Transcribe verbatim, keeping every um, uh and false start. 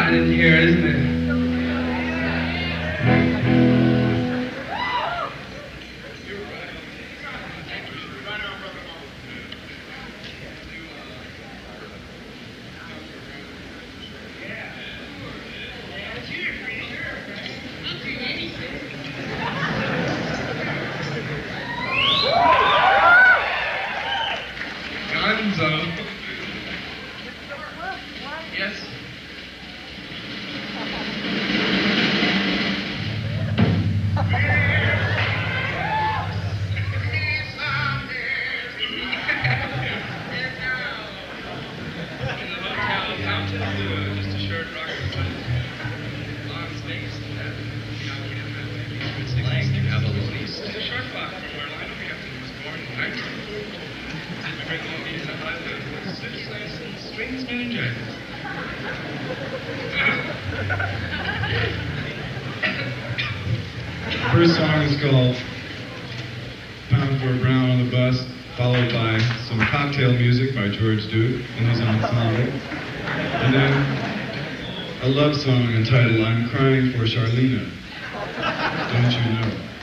quiet in here, isn't it? Gonzo. Yes. Just a short rock long space. It's a short walk from where Lionel Hampton was born in nineteen. I bring all these up by the citizens and strings manager. First song is called Pound for a Brown on the Bus, followed by some cocktail music by George Duke and his ensemble. And then a love song entitled I'm Crying for Charlena. Don't You Know?